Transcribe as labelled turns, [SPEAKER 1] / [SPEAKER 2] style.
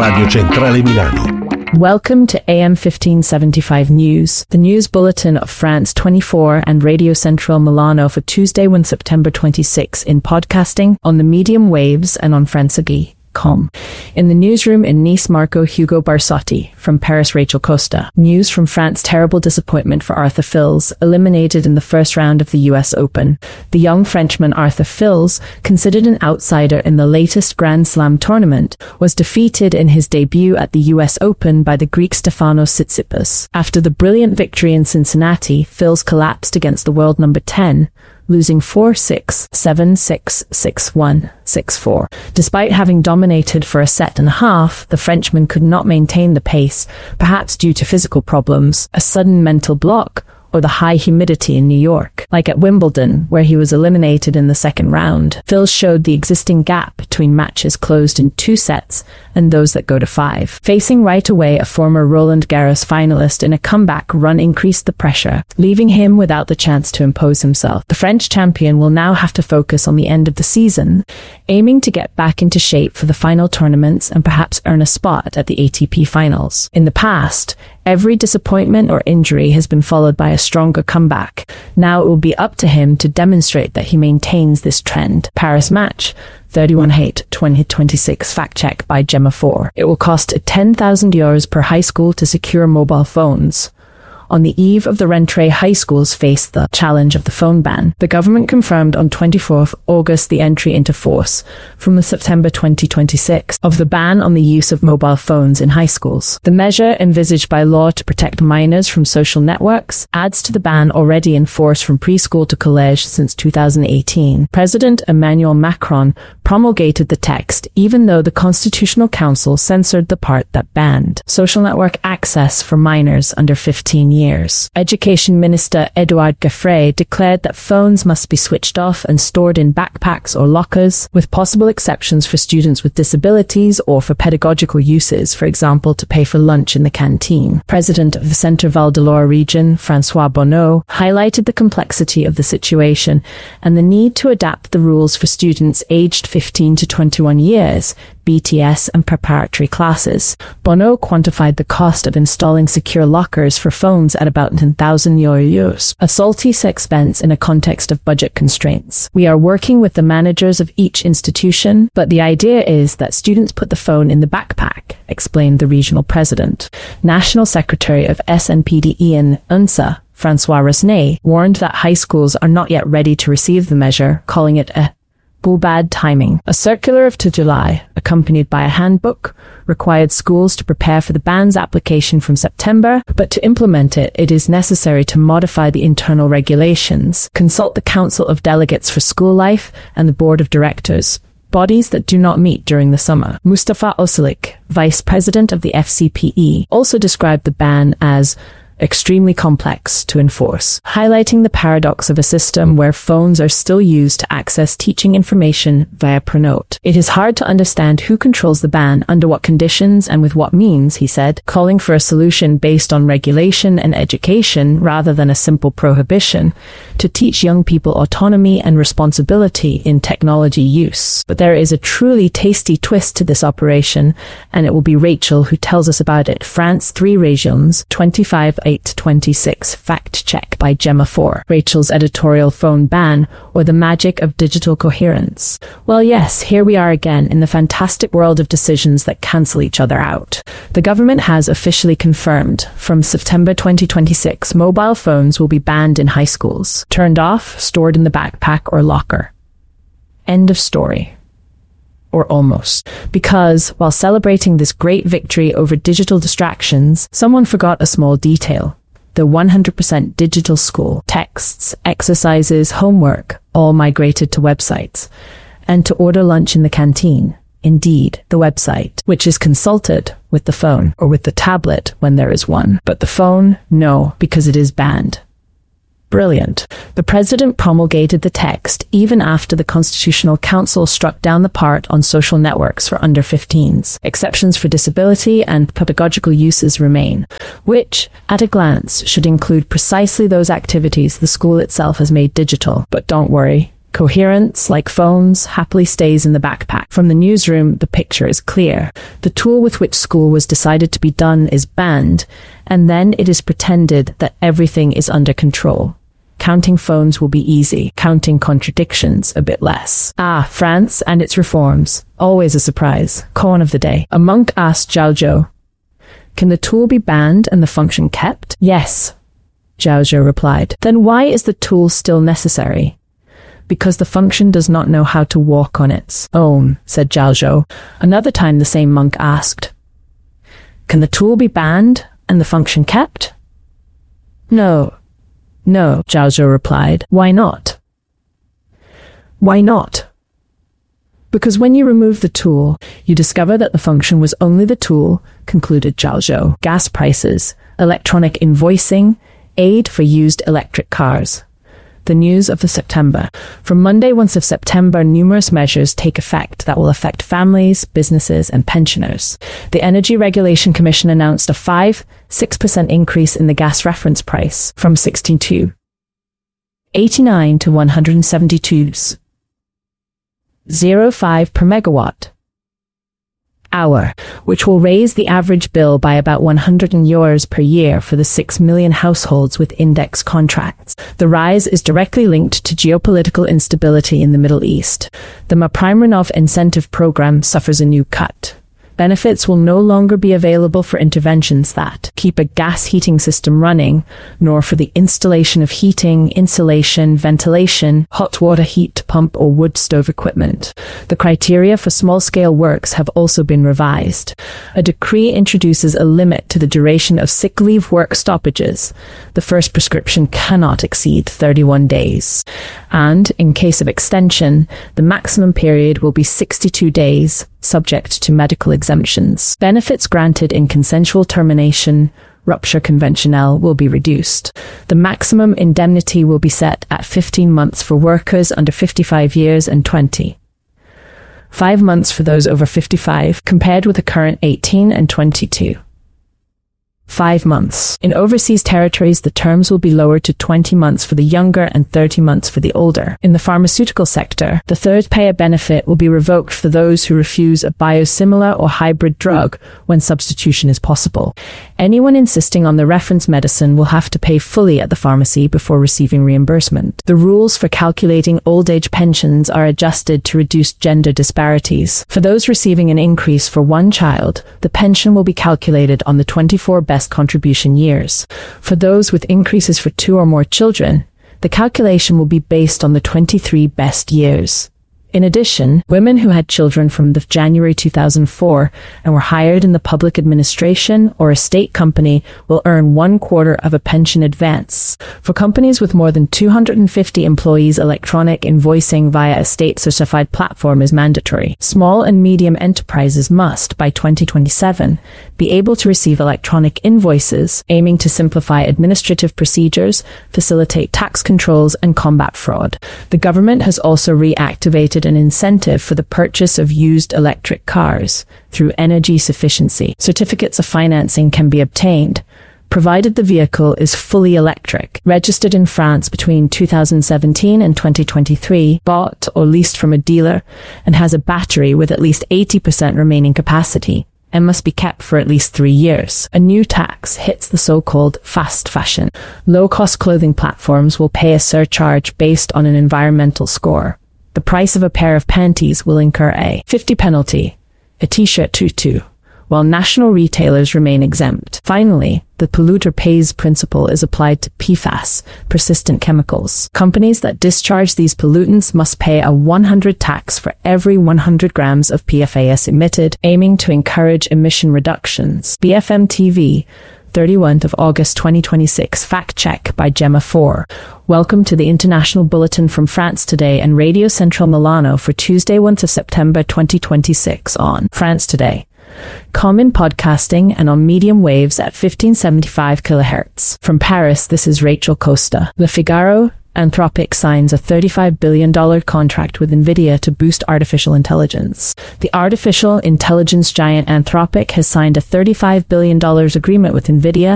[SPEAKER 1] Radio Centrale Milano.
[SPEAKER 2] Welcome to AM 1575 News, the news bulletin of France 24 and Radio Centrale Milano for Tuesday, 1 September 26 in podcasting, on the medium waves and on francegui.com. In the newsroom in Nice, Marco Hugo Barsotti. From Paris, Rachel Costa. News from France: terrible disappointment for Arthur Fils, eliminated in the first round of the US Open. The young Frenchman Arthur Fils, considered an outsider in the latest Grand Slam tournament, was defeated in his debut at the US Open by the Greek Stefanos Tsitsipas. After the brilliant victory in Cincinnati, Fils collapsed against the world number 10, losing 4-6, 7-6, 6-1, 6-4. Despite having dominated for a set and a half, the Frenchman could not maintain the pace, perhaps due to physical problems, a sudden mental block, or the high humidity in New York. Like at Wimbledon, where he was eliminated in the second round, Fils showed the existing gap between matches closed in 2 sets and those that go to 5. Facing right away a former Roland Garros finalist in a comeback run increased the pressure, leaving him without the chance to impose himself. The French champion will now have to focus on the end of the season, aiming to get back into shape for the final tournaments and perhaps earn a spot at the ATP finals. In the past, every disappointment or injury has been followed by a stronger comeback. Now it will be up to him to demonstrate that he maintains this trend. Paris match, 31/8/2026, fact check by Gemma 4. It will cost €10,000 per high school to secure mobile phones. On the eve of the rentrée, high schools face the challenge of the phone ban. The government confirmed on 24th August the entry into force from the September 2026 of the ban on the use of mobile phones in high schools. The measure, envisaged by law to protect minors from social networks, adds to the ban already in force from preschool to college since 2018. President Emmanuel Macron promulgated the text, even though the Constitutional Council censored the part that banned social network access for minors under 15 years. Education Minister Edouard Gaffray declared that phones must be switched off and stored in backpacks or lockers, with possible exceptions for students with disabilities or for pedagogical uses, for example, to pay for lunch in the canteen. President of the Centre Val de Loire region, François Bonneau, highlighted the complexity of the situation and the need to adapt the rules for students aged 15 to 21 years, BTS and preparatory classes. Bonneau quantified the cost of installing secure lockers for phones at about €10,000, a salty expense in a context of budget constraints. We are working with the managers of each institution, but the idea is that students put the phone in the backpack, explained the regional president. National Secretary of SNPDE UNSA, François Resnais, warned that high schools are not yet ready to receive the measure, calling it a bad timing. A circular of July, accompanied by a handbook, required schools to prepare for the ban's application from September, but to implement it, it is necessary to modify the internal regulations, consult the Council of Delegates for School Life and the Board of Directors, bodies that do not meet during the summer. Mustafa Osalik, vice president of the FCPE, also described the ban as extremely complex to enforce, highlighting the paradox of a system where phones are still used to access teaching information via Pronote. It is hard to understand who controls the ban, under what conditions, and with what means, he said, calling for a solution based on regulation and education rather than a simple prohibition, to teach young people autonomy and responsibility in technology use. But there is a truly tasty twist to this operation, and it will be Rachel who tells us about it. France 3 Régions, 25/8/26, fact check by Gemma 4. Rachel's editorial phone ban, or the magic of digital coherence. Well, yes, here we are again in the fantastic world of decisions that cancel each other out. The government has officially confirmed from September 2026, mobile phones will be banned in high schools. Turned off, stored in the backpack or locker. End of story. Or almost. Because, while celebrating this great victory over digital distractions, someone forgot a small detail. The 100% digital school. Texts, exercises, homework, all migrated to websites. And to order lunch in the canteen. Indeed, the website, which is consulted with the phone or with the tablet when there is one. But the phone, no, because it is banned. Brilliant. The president promulgated the text even after the Constitutional Council struck down the part on social networks for under 15s. Exceptions for disability and pedagogical uses remain, which, at a glance, should include precisely those activities the school itself has made digital. But don't worry. Coherence, like phones, happily stays in the backpack. From the newsroom, the picture is clear. The tool with which school was decided to be done is banned, and then it is pretended that everything is under control. Counting phones will be easy, counting contradictions a bit less. France and its reforms. Always a surprise. Koan of the day. A monk asked Zhao Zhou, "Can the tool be banned and the function kept?" "Yes," Zhao Zhou replied. "Then why is the tool still necessary?" "Because the function does not know how to walk on its own," said Zhao Zhou. Another time the same monk asked, "Can the tool be banned and the function kept?" No, Zhao Zhou replied. "Why not?" "Why not?" "Because when you remove the tool, you discover that the function was only the tool," concluded Zhao Zhou. Gas prices, electronic invoicing, aid for used electric cars. The news of the September. From Monday, 1st of September, numerous measures take effect that will affect families, businesses, and pensioners. The Energy Regulation Commission announced a 6% increase in the gas reference price from 62.89 to 172.05 per megawatt hour, which will raise the average bill by about €100 per year for the 6 million households with index contracts. The rise is directly linked to geopolitical instability in the Middle East. The Maprimenov incentive program suffers a new cut. Benefits will no longer be available for interventions that keep a gas heating system running, nor for the installation of heating, insulation, ventilation, hot water heat pump or wood stove equipment. The criteria for small-scale works have also been revised. A decree introduces a limit to the duration of sick leave work stoppages. The first prescription cannot exceed 31 days. And, in case of extension, the maximum period will be 62 days, subject to medical exemptions. Benefits granted in consensual termination, rupture conventionnelle, will be reduced. The maximum indemnity will be set at 15 months for workers under 55 years and 25 months for those over 55, compared with the current 18 and 22.5 months. In overseas territories, the terms will be lowered to 20 months for the younger and 30 months for the older. In the pharmaceutical sector, the third payer benefit will be revoked for those who refuse a biosimilar or hybrid drug when substitution is possible. Anyone insisting on the reference medicine will have to pay fully at the pharmacy before receiving reimbursement. The rules for calculating old age pensions are adjusted to reduce gender disparities. For those receiving an increase for one child, the pension will be calculated on the 24 best contribution years. For those with increases for 2 or more children, the calculation will be based on the 23 best years. In addition, women who had children from the January 2004 and were hired in the public administration or a state company will earn 1/4 of a pension advance. For companies with more than 250 employees, electronic invoicing via a state-certified platform is mandatory. Small and medium enterprises must, by 2027, be able to receive electronic invoices, aiming to simplify administrative procedures, facilitate tax controls, and combat fraud. The government has also reactivated an incentive for the purchase of used electric cars through energy sufficiency. Certificates of financing can be obtained, provided the vehicle is fully electric, registered in France between 2017 and 2023, bought or leased from a dealer, and has a battery with at least 80% remaining capacity, and must be kept for at least 3 years. A new tax hits the so-called fast fashion. Low-cost clothing platforms will pay a surcharge based on an environmental score. The price of a pair of panties will incur a 50 penalty, a t-shirt tutu, while national retailers remain exempt. Finally, the polluter pays principle is applied to PFAS, persistent chemicals. Companies that discharge these pollutants must pay a 100 tax for every 100 grams of PFAS emitted, aiming to encourage emission reductions. BFM TV, 31st of August 2026. Fact check by Gemma 4. Welcome to the International Bulletin from France Today and Radio Central Milano for Tuesday, 1st of September 2026 on France Today. Common podcasting and on medium waves at 1575 kHz. From Paris, this is Rachel Costa. Le Figaro, Anthropic signs a $35 billion contract with NVIDIA to boost artificial intelligence. The artificial intelligence giant Anthropic has signed a $35 billion agreement with NVIDIA